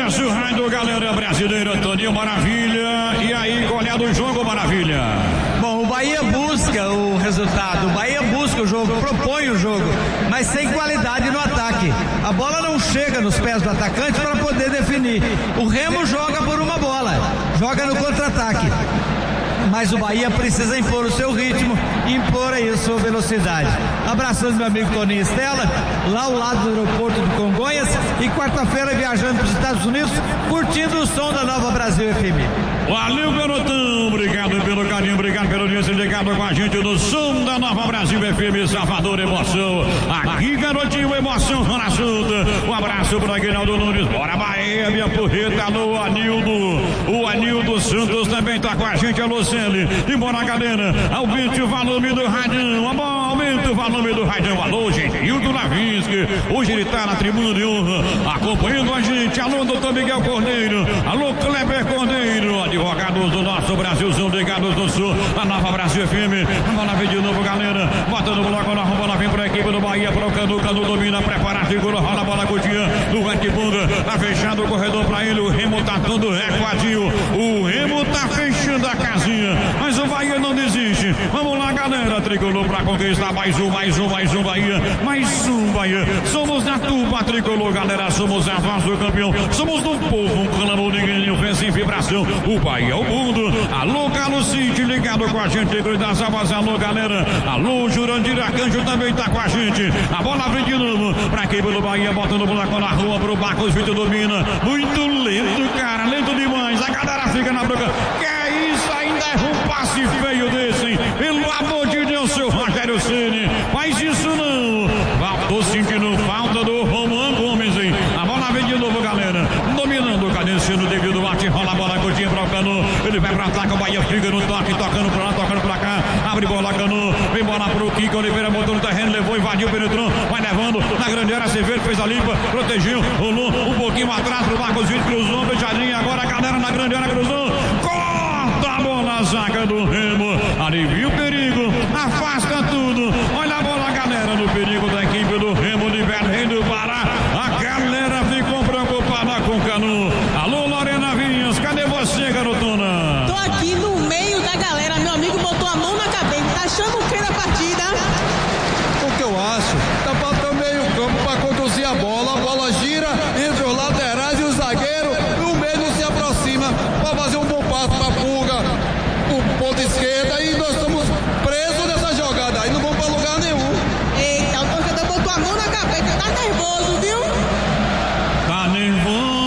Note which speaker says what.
Speaker 1: Décio Raido, galera brasileira, Toninho Maravilha. E aí, qual é do jogo, Maravilha?
Speaker 2: Bom, o Bahia busca o resultado, o Bahia busca o jogo, propõe o jogo, mas sem qualidade no ataque. A bola não chega nos pés do atacante para poder definir. O Remo joga por uma bola, joga no contra-ataque. Mas o Bahia precisa impor o seu ritmo, impor aí a sua velocidade. Abraçando meu amigo Toninho Estela, lá ao lado do aeroporto de Congonhas, e quarta-feira viajando para os Estados Unidos, curtindo o som da Nova Brasil FM.
Speaker 1: Valeu, garotão, obrigado pelo carinho, obrigado pelo audiência, ligado com a gente no som da Nova Brasil FM, Salvador, emoção. Aqui, garotinho, emoção, zona solta. Um abraço para Aguinaldo Nunes, bora Bahia, minha porreta, alô, Anildo. O Anildo Santos também tá com a gente, alô, Celi. E bora, galera, aumente o volume do radinho, aumente o volume do radinho, alô, gente, Hildo Lavinsky. Hoje ele tá na tribuna de honra, acompanhando a gente, alô, doutor Miguel Cordeiro, alô, Kleber Cordeiro, advogados do nosso Brasilzão, ligados do Sul, a Nova Brasil FM. Bola vem de novo, galera, bota no bloco, a bola vem pra equipe do Bahia, pro Canu domina, prepara, segura, rola a bola curtinha, do Arquibunda, tá fechado o corredor pra ele, o Remo tá todo recuadinho, o Remo tá fechando a casinha, mas o Bahia não desiste. Vamos lá, galera, tricolor pra conquistar mais um Bahia, mais um Bahia. Somos da turma tricolor, galera, somos a voz do campeão, somos do povo, um clamor, ninguém ofensa em vibração. O Bahia é o mundo. Alô, Carlos Cid, ligado com a gente, das Alvas, alô, galera. Alô, Jurandir Arcanjo também tá com a gente. A bola vem de novo pra quem pelo Bahia, bota no buraco na rua pro Marcos Vitor, domina. Muito lento, cara, lento demais. A galera fica na boca. Que é isso? Ainda é um passe feio desse, hein? Pelo amor de Deus, seu Rogério Ceni, faz isso não. Tô sentindo falta do Roman Gomes, hein? A bola vem de novo, galera. Dominando, cadenciando devido ao bate, rola a bola curtinha pra o Canu. Ele vai pra ataque, o Bahia fica no toque, tocando pra lá, tocando pra cá. Abre bola, Canu. Vem bola pro Kiko Oliveira, botou no terreno, levou, invadiu, penetrou. Vai levando na grande área, Severo fez a limpa, protegeu, rolou um pouquinho atrás pro Marcos Vitor, cruzou, fechadinho. Agora a galera na grande área cruzou. Corta a bola, a zaga do Remo. Alivia o perigo, afasta tudo. Olha a bola, galera, no perigo da equipe do Remo de Belém do Pará. A galera ficou preocupada com o Canu. Alô, Lorena Vinhas, cadê você, garotona?
Speaker 3: Tô aqui no meio da galera, meu amigo botou a mão na cabeça, tá achando o que da partida?
Speaker 4: O que eu acho? Tá faltando meio campo pra conduzir a bola gira entre os laterais e o zagueiro, e o meio se aproxima pra fazer um bom passo pra fuga, o ponto esquerda, e nós estamos presos nessa jogada aí, não vamos pra lugar nenhum.
Speaker 3: Eita, o torcedor botou a mão na cabeça, tá nervoso, viu?